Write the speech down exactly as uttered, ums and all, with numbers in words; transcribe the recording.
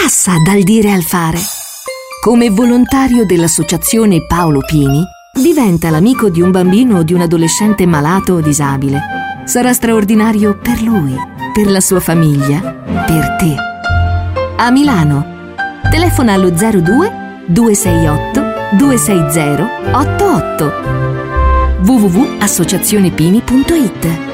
passa dal dire al fare. Come volontario dell'associazione Paolo Pini, diventa l'amico di un bambino o di un adolescente malato o disabile. Sarà straordinario per lui, per la sua famiglia, per te. A Milano, telefona allo zero due due sei otto due sei zero otto otto w w w punto associazione pini punto it.